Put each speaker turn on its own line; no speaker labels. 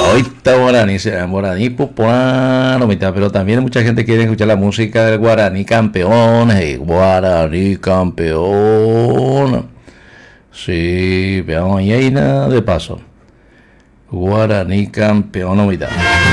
Hoy está Guaraní Popular, mitad, pero también mucha gente quiere escuchar la música del Guaraní Campeón, hey, Guaraní Campeón. Sí, veamos ahí, ahí nada de paso. Guaraní Campeón, mitad.